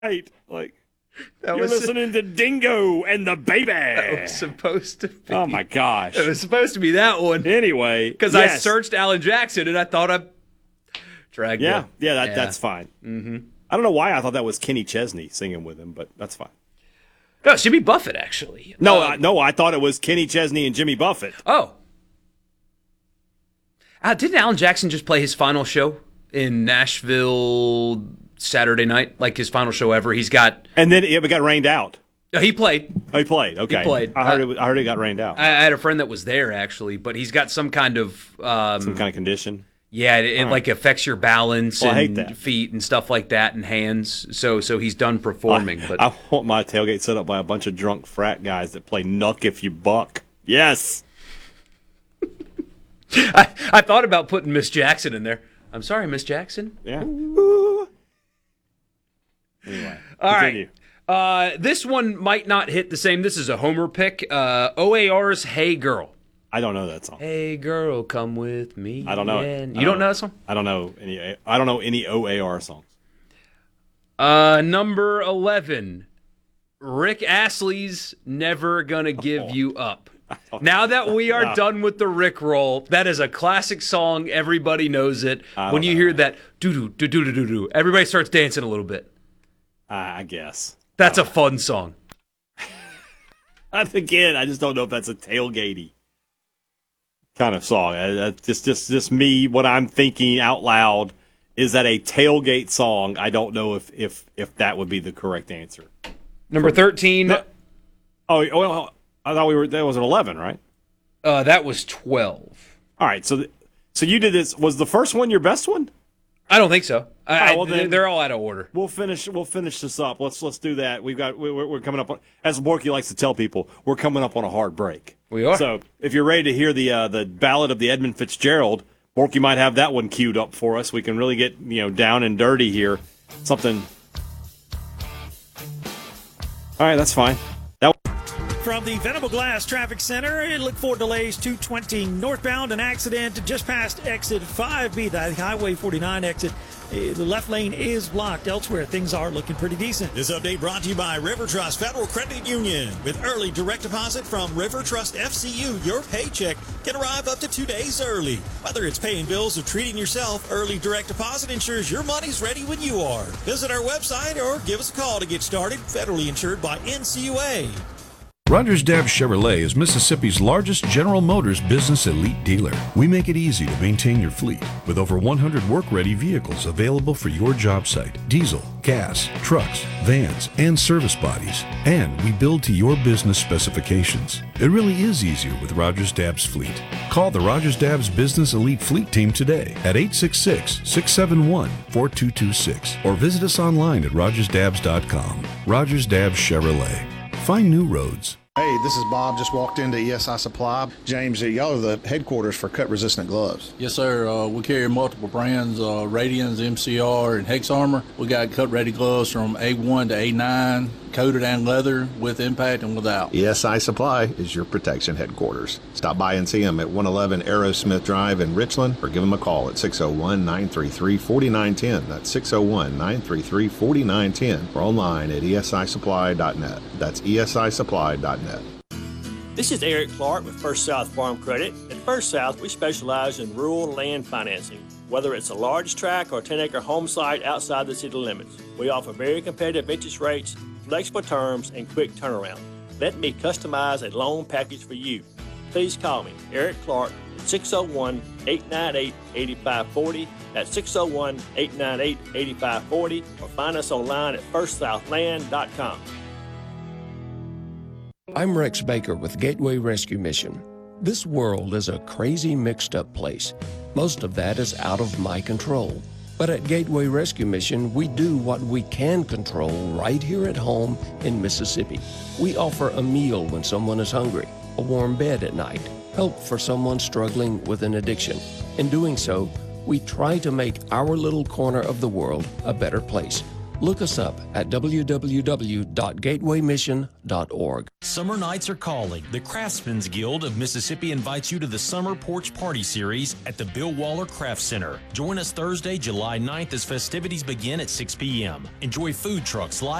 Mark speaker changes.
Speaker 1: Right. Like,
Speaker 2: That
Speaker 1: you're
Speaker 2: was
Speaker 1: listening to Dingo and the Baby.
Speaker 2: That was supposed to be.
Speaker 1: Oh, my gosh.
Speaker 2: It was supposed to be that one.
Speaker 1: Anyway.
Speaker 2: Because I searched Alan Jackson and I thought I dragged it.
Speaker 1: Yeah, that's fine.
Speaker 2: Mm-hmm.
Speaker 1: I don't know why I thought that was Kenny Chesney singing with him, but that's fine.
Speaker 2: No, Jimmy Buffett, actually.
Speaker 1: No, I thought it was Kenny Chesney and Jimmy Buffett.
Speaker 2: Oh. Didn't Alan Jackson just play his final show in Nashville Saturday night? Like his final show ever? He's got...
Speaker 1: And then it got rained out.
Speaker 2: He played.
Speaker 1: Oh, he played. Okay.
Speaker 2: He played.
Speaker 1: I heard it got rained out.
Speaker 2: I had a friend that was there, actually, but he's got some kind of...
Speaker 1: some kind of condition?
Speaker 2: Yeah, it like affects your balance
Speaker 1: I hate
Speaker 2: and
Speaker 1: that.
Speaker 2: feet and stuff like that and hands. So he's done performing. But
Speaker 1: I want my tailgate set up by a bunch of drunk frat guys that play Knuck If You Buck. Yes.
Speaker 2: I thought about putting Miss Jackson in there. I'm sorry, Miss Jackson.
Speaker 1: Yeah. Ooh. Anyway,
Speaker 2: all
Speaker 1: continue.
Speaker 2: right. This one might not hit the same. This is a homer pick. OAR's Hey Girl.
Speaker 1: I don't know that song.
Speaker 2: Hey girl, come with me.
Speaker 1: I don't know
Speaker 2: it.
Speaker 1: it.
Speaker 2: You don't know that song?
Speaker 1: I don't know any OAR songs.
Speaker 2: Number 11. Rick Astley's Never Gonna Give You Up. Now that we are done with the Rick roll, that is a classic song. Everybody knows it. When you hear that do-do-do-do-do-do, everybody starts dancing a little bit.
Speaker 1: I guess.
Speaker 2: That's a fun song.
Speaker 1: Again, I just don't know if that's a tailgatey kind of song. Just me, what I'm thinking out loud, is that a tailgate song? I don't know if that would be the correct answer.
Speaker 2: Number 13.
Speaker 1: Well, I thought that was an 11, right?
Speaker 2: That was 12.
Speaker 1: All right, so you did this. Was the first one your best one?
Speaker 2: I don't think so.
Speaker 1: Then
Speaker 2: they're all out of order.
Speaker 1: We'll finish this up. Let's do that. We're coming up on, as Borky likes to tell people, we're coming up on a hard break.
Speaker 2: We are.
Speaker 1: So if you're ready to hear the ballad of the Edmund Fitzgerald, Borky might have that one queued up for us. We can really get down and dirty here. Something. All right, that's fine.
Speaker 3: From the Venable Glass Traffic Center, look for delays 220 northbound, an accident just past exit 5B, the Highway 49 exit. The left lane is blocked. Elsewhere, things are looking pretty decent.
Speaker 4: This update brought to you by River Trust Federal Credit Union. With early direct deposit from River Trust FCU, your paycheck can arrive up to 2 days early. Whether it's paying bills or treating yourself, early direct deposit ensures your money's ready when you are. Visit our website or give us a call to get started. Federally insured by NCUA.
Speaker 5: Rogers Dabbs Chevrolet is Mississippi's largest General Motors business elite dealer. We make it easy to maintain your fleet with over 100 work-ready vehicles available for your job site. Diesel, gas, trucks, vans, and service bodies. And we build to your business specifications. It really is easier with Rogers Dabbs Fleet. Call the Rogers Dabbs Business Elite Fleet Team today at 866-671-4226 or visit us online at rogersdabbs.com. Rogers Dabbs Chevrolet. Find new roads.
Speaker 6: Hey, this is Bob. Just walked into ESI Supply. James, y'all are the headquarters for cut-resistant gloves.
Speaker 7: Yes, sir. We carry multiple brands, Radians, MCR, and Hex Armor. We got cut-ready gloves from A1 to A9, coated and leather, with impact and without.
Speaker 6: ESI Supply is your protection headquarters. Stop by and see them at 111 Aerosmith Drive in Richland, or give them a call at 601-933-4910. That's 601-933-4910, or online at esisupply.net. That's esisupply.net.
Speaker 8: This is Eric Clark with First South Farm Credit. At First South, we specialize in rural land financing. Whether it's a large tract or 10-acre home site outside the city limits, we offer very competitive interest rates, flexible terms, and quick turnaround. Let me customize a loan package for you. Please call me, Eric Clark, at 601-898-8540. That's 601-898-8540, or find us online at firstsouthland.com.
Speaker 9: I'm Rex Baker with Gateway Rescue Mission. This world is a crazy, mixed-up place. Most of that is out of my control. But at Gateway Rescue Mission, we do what we can control right here at home in Mississippi. We offer a meal when someone is hungry, a warm bed at night, help for someone struggling with an addiction. In doing so, we try to make our little corner of the world a better place. Look us up at www.gatewaymission.org.
Speaker 10: Summer nights are calling. The Craftsman's Guild of Mississippi invites you to the Summer Porch Party Series at the Bill Waller Craft Center. Join us Thursday, July 9th as festivities begin at 6 p.m. Enjoy food trucks, live